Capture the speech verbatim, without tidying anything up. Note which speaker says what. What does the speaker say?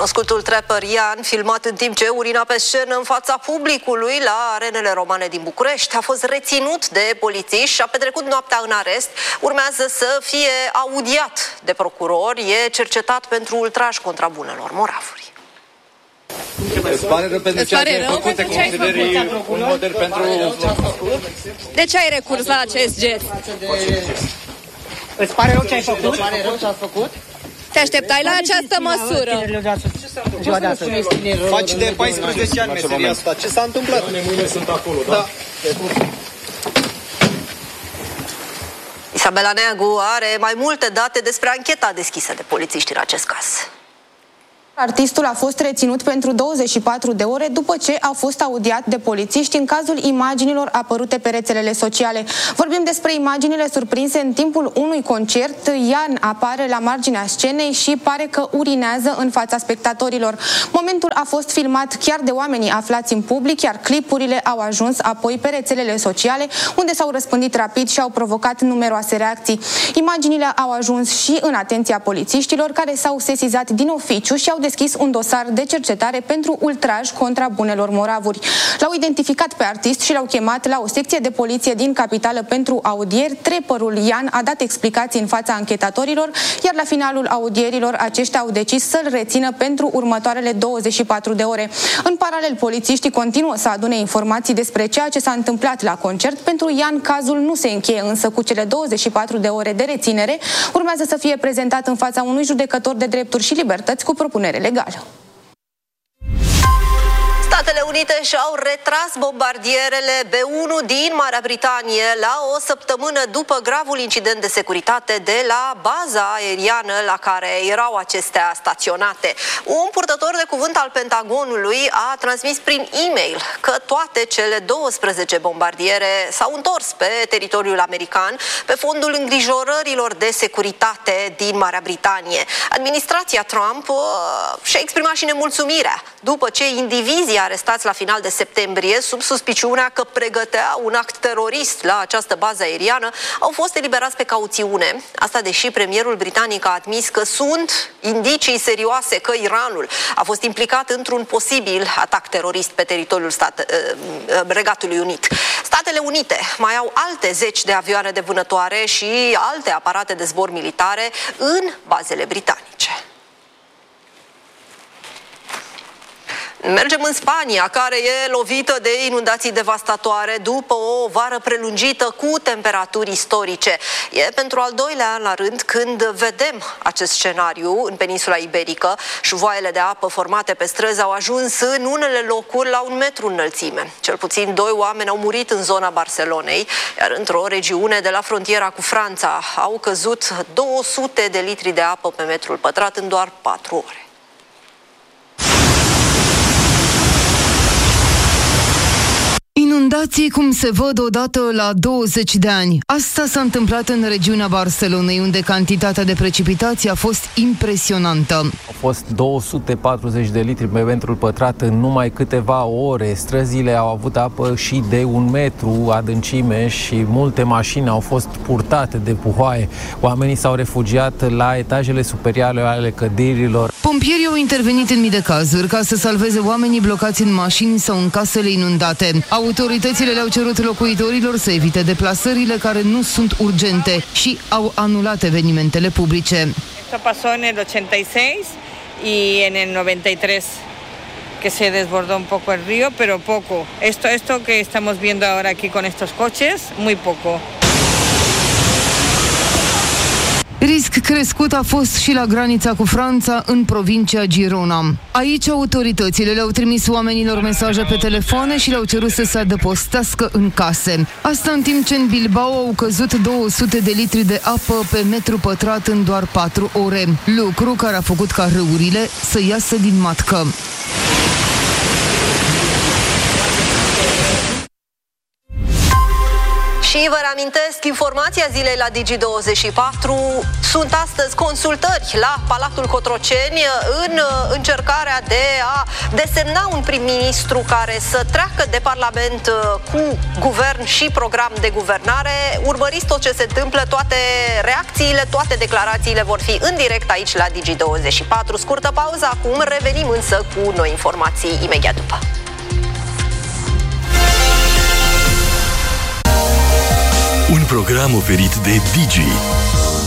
Speaker 1: Cunoscutul trapper Ian, filmat în timp ce urina pe scenă în fața publicului la arenele romane din București, a fost reținut de polițiști și a petrecut noaptea în arest. Urmează să fie audiat de procuror. E cercetat pentru ultraj contra bunelor moravuri.
Speaker 2: Îți pare rău pentru ce ai făcut? Te consideri un model pentru...
Speaker 3: De ce ai recurs la acest gest?
Speaker 4: Îți pare rău ce ai făcut? Îți pare rău ce ai făcut?
Speaker 3: Te așteptai la această măsură?
Speaker 4: Ziua de astăzi.
Speaker 2: Faci de paisprezece ani meseria asta. Ce s-a întâmplat?
Speaker 5: Mâine sunt acolo, da?
Speaker 1: Isabela Neagu are mai multe date despre ancheta deschisă de polițiști în acest caz.
Speaker 6: Artistul a fost reținut pentru douăzeci și patru de ore după ce a fost audiat de polițiști în cazul imaginilor apărute pe rețelele sociale. Vorbim despre imaginile surprinse în timpul unui concert. Ian apare la marginea scenei și pare că urinează în fața spectatorilor. Momentul a fost filmat chiar de oamenii aflați în public, iar clipurile au ajuns apoi pe rețelele sociale, unde s-au răspândit rapid și au provocat numeroase reacții. Imaginile au ajuns și în atenția polițiștilor, care s-au sesizat din oficiu și au deschis un dosar de cercetare pentru ultraj contra bunelor moravuri. L-au identificat pe artist și l-au chemat la o secție de poliție din capitală pentru audieri. Trapperul Ian a dat explicații în fața anchetatorilor, iar la finalul audierilor aceștia au decis să-l rețină pentru următoarele douăzeci și patru de ore. În paralel, polițiștii continuă să adune informații despre ceea ce s-a întâmplat la concert. Pentru Ian, cazul nu se încheie însă cu cele douăzeci și patru de ore de reținere. Urmează să fie prezentat în fața unui judecător de drepturi și libertăți cu propunere legală.
Speaker 1: Statele Unite și-au retras bombardierele B unu din Marea Britanie la o săptămână după gravul incident de securitate de la baza aeriană la care erau acestea staționate. Un purtător de cuvânt al Pentagonului a transmis prin e-mail că toate cele douăsprezece bombardiere s-au întors pe teritoriul american pe fondul îngrijorărilor de securitate din Marea Britanie. Administrația Trump uh, și-a exprimat și nemulțumirea după ce indivizii arestați la final de septembrie sub suspiciunea că pregătea un act terorist la această bază aeriană au fost eliberați pe cauțiune. Asta deși premierul britanic a admis că sunt indicii serioase că Iranul a fost implicat într-un posibil atac terorist pe teritoriul stat, Regatului Unit. Statele Unite mai au alte zeci de avioane de vânătoare și alte aparate de zbor militare în bazele britanice. Mergem în Spania, care e lovită de inundații devastatoare după o vară prelungită cu temperaturi istorice. E pentru al doilea an la rând când vedem acest scenariu în peninsula iberică. Șuvoaiele de apă formate pe străzi au ajuns în unele locuri la un metru înălțime. Cel puțin doi oameni au murit în zona Barcelonei, iar într-o regiune de la frontiera cu Franța au căzut două sute de litri de apă pe metrul pătrat în doar patru ore.
Speaker 7: Inundații cum se văd odată la douăzeci de ani. Asta s-a întâmplat în regiunea Barcelonei, unde cantitatea de precipitații a fost impresionantă.
Speaker 8: Au fost două sute patruzeci de litri pe metrul pătrat în numai câteva ore. Străzile au avut apă și de un metru adâncime și multe mașini au fost purtate de puhoaie. Oamenii s-au refugiat la etajele superioare ale clădirilor.
Speaker 7: Pompierii au intervenit în mii de cazuri ca să salveze oamenii blocați în mașini sau în casele inundate. Autoritățile le-au cerut locuitorilor să evite deplasările care nu sunt urgente și au anulat evenimentele publice.
Speaker 9: Esto pasó en el ochenta y seis y en el noventa y tres que se desbordó un poco el río, pero poco. Esto, esto que estamos viendo ahora aquí con estos coches, muy poco.
Speaker 7: Risc crescut a fost și la granița cu Franța, în provincia Girona. Aici autoritățile le-au trimis oamenilor mesaje pe telefoane și le-au cerut să se adăpostească în case. Asta în timp ce în Bilbao au căzut două sute de litri de apă pe metru pătrat în doar patru ore, lucru care a făcut ca râurile să iasă din matcă.
Speaker 1: Și vă reamintesc, informația zilei la Digi douăzeci și patru. Sunt astăzi consultări la Palatul Cotroceni în încercarea de a desemna un prim-ministru care să treacă de Parlament cu guvern și program de guvernare. Urmăriți tot ce se întâmplă, toate reacțiile, toate declarațiile vor fi în direct aici la Digi douăzeci și patru. Scurtă pauză acum, revenim însă cu noi informații imediat după.
Speaker 5: Un program oferit de Digi.